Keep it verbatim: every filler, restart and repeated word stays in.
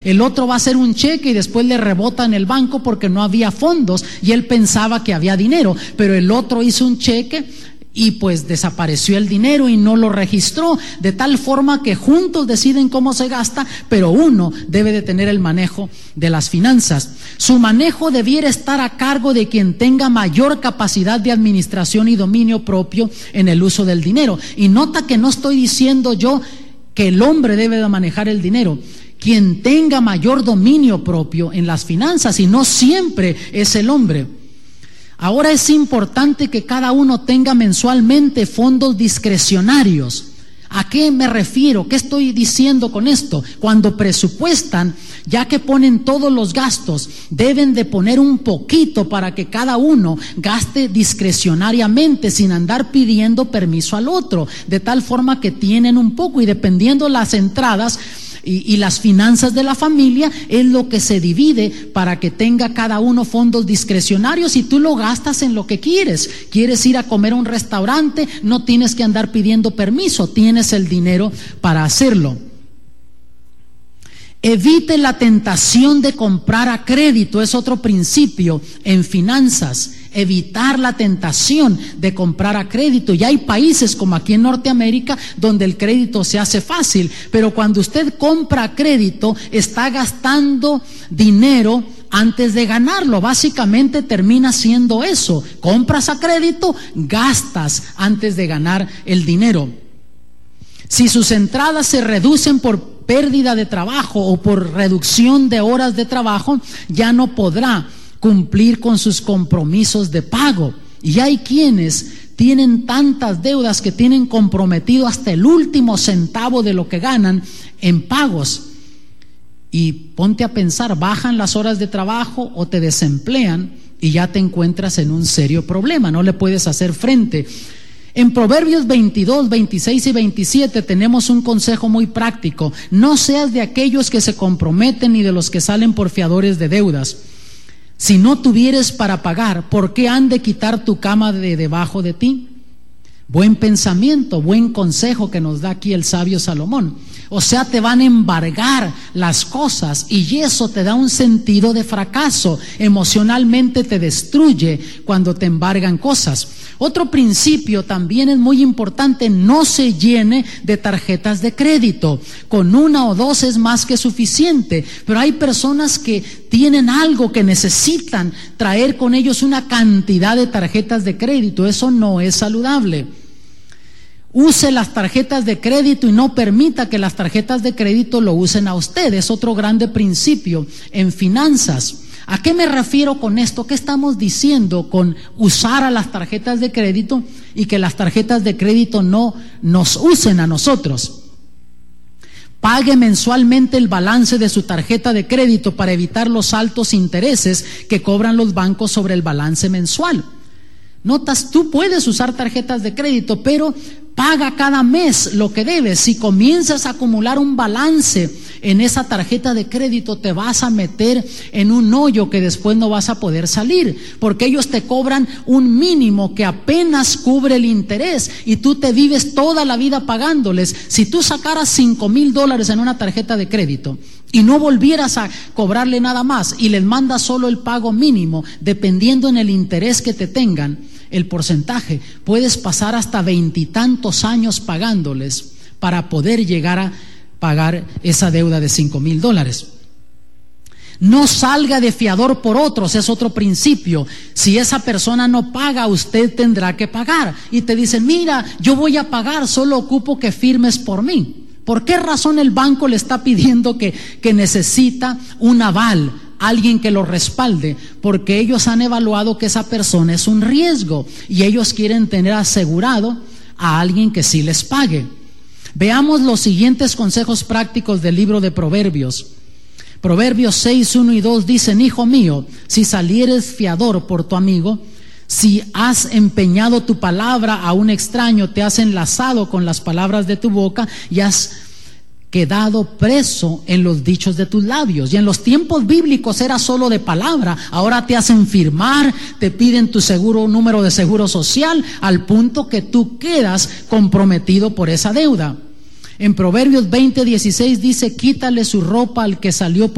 El otro va a hacer un cheque y después le rebota en el banco porque no había fondos y él pensaba que había dinero, pero el otro hizo un cheque y pues desapareció el dinero y no lo registró, de tal forma que juntos deciden cómo se gasta, pero uno debe de tener el manejo de las finanzas. Su manejo debiera estar a cargo de quien tenga mayor capacidad de administración y dominio propio en el uso del dinero. Y nota que no estoy diciendo yo que el hombre debe de manejar el dinero. Quien tenga mayor dominio propio en las finanzas, y no siempre es el hombre. Ahora es importante que cada uno tenga mensualmente fondos discrecionarios. ¿A qué me refiero? ¿Qué estoy diciendo con esto? Cuando presupuestan, ya que ponen todos los gastos, deben de poner un poquito para que cada uno gaste discrecionariamente sin andar pidiendo permiso al otro, de tal forma que tienen un poco y dependiendo las entradas Y, y las finanzas de la familia es lo que se divide para que tenga cada uno fondos discrecionarios y tú lo gastas en lo que quieres. Quieres ir a comer a un restaurante, no tienes que andar pidiendo permiso, tienes el dinero para hacerlo. Evite la tentación de comprar a crédito, es otro principio en finanzas. Evitar la tentación de comprar a crédito. Ya hay países como aquí en Norteamérica donde el crédito se hace fácil, pero cuando usted compra a crédito está gastando dinero antes de ganarlo. Básicamente termina siendo eso: compras a crédito, gastas antes de ganar el dinero. Si sus entradas se reducen por pérdida de trabajo o por reducción de horas de trabajo, ya no podrá cumplir con sus compromisos de pago. Y hay quienes tienen tantas deudas que tienen comprometido hasta el último centavo de lo que ganan en pagos. Y ponte a pensar, bajan las horas de trabajo o te desemplean y ya te encuentras en un serio problema, no le puedes hacer frente. En Proverbios veintidós, veintiséis y veintisiete tenemos un consejo muy práctico: no seas de aquellos que se comprometen ni de los que salen por fiadores de deudas. Si no tuvieres para pagar, ¿por qué han de quitar tu cama de debajo de ti? Buen pensamiento, buen consejo que nos da aquí el sabio Salomón. O sea, te van a embargar las cosas y eso te da un sentido de fracaso. Emocionalmente te destruye cuando te embargan cosas. Otro principio también es muy importante: no se llene de tarjetas de crédito. Con una o dos es más que suficiente, pero hay personas que tienen algo que necesitan traer con ellos una cantidad de tarjetas de crédito. Eso no es saludable. Use las tarjetas de crédito y no permita que las tarjetas de crédito lo usen a usted. Es otro grande principio en finanzas. ¿A qué me refiero con esto? ¿Qué estamos diciendo con usar a las tarjetas de crédito y que las tarjetas de crédito no nos usen a nosotros? Pague mensualmente el balance de su tarjeta de crédito para evitar los altos intereses que cobran los bancos sobre el balance mensual. Notas, tú puedes usar tarjetas de crédito, pero paga cada mes lo que debes. Si comienzas a acumular un balance en esa tarjeta de crédito, te vas a meter en un hoyo que después no vas a poder salir, porque ellos te cobran un mínimo que apenas cubre el interés y tú te vives toda la vida pagándoles. Si tú sacaras cinco mil dólares en una tarjeta de crédito y no volvieras a cobrarle nada más y les mandas solo el pago mínimo, dependiendo en el interés que te tengan, el porcentaje, puedes pasar hasta veintitantos años pagándoles para poder llegar a pagar esa deuda de cinco mil dólares. No salga de fiador por otros, es otro principio. Si esa persona no paga, usted tendrá que pagar. Y te dicen, mira, yo voy a pagar, solo ocupo que firmes por mí. ¿Por qué razón el banco le está pidiendo que, que necesita un aval? Alguien que lo respalde, porque ellos han evaluado que esa persona es un riesgo y ellos quieren tener asegurado a alguien que sí les pague. Veamos los siguientes consejos prácticos del libro de Proverbios. Proverbios seis, uno y dos dicen: hijo mío, si salieres fiador por tu amigo, si has empeñado tu palabra a un extraño, te has enlazado con las palabras de tu boca y has quedado preso en los dichos de tus labios. Y en los tiempos bíblicos era solo de palabra, ahora te hacen firmar, te piden tu seguro, número de seguro social, al punto que tú quedas comprometido por esa deuda. En Proverbios veinte, dieciséis dice: quítale su ropa al que salió por